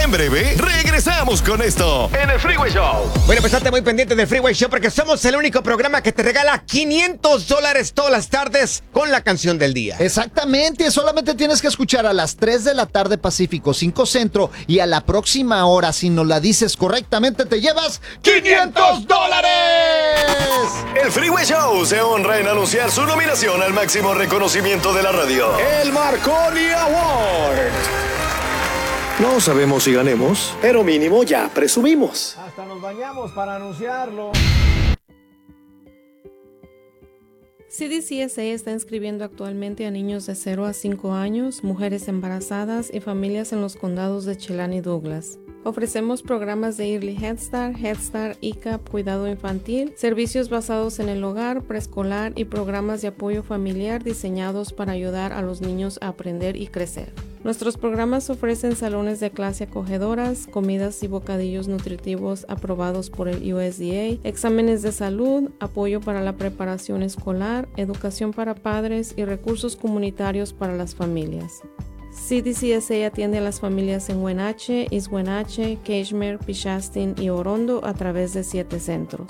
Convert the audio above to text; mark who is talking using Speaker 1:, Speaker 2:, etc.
Speaker 1: En breve, regresamos con esto en el Freeway Show.
Speaker 2: Bueno, pues estate muy pendiente del Freeway Show porque somos el único programa que te regala $500 todas las tardes con la canción del día.
Speaker 3: Exactamente, solamente tienes que escuchar a las 3 de la tarde Pacífico, 5 Centro, y a la próxima hora, si nos la dices correctamente, te llevas $500.
Speaker 1: El Freeway Show se honra en anunciar su nominación al máximo reconocimiento de la radio, el Marconi Award. No sabemos si ganemos, pero mínimo ya presumimos.
Speaker 4: Hasta nos bañamos para anunciarlo.
Speaker 5: CDCSA está inscribiendo actualmente a niños de 0 a 5 años, mujeres embarazadas y familias en los condados de Chelan y Douglas. Ofrecemos programas de Early Head Start, ICAP, cuidado infantil, servicios basados en el hogar, preescolar y programas de apoyo familiar diseñados para ayudar a los niños a aprender y crecer. Nuestros programas ofrecen salones de clase acogedoras, comidas y bocadillos nutritivos aprobados por el USDA, exámenes de salud, apoyo para la preparación escolar, educación para padres y recursos comunitarios para las familias. CDCSA atiende a las familias en Wenatchee, East Wenatchee, Cashmere, Pichastin y Orondo a través de 7 centros.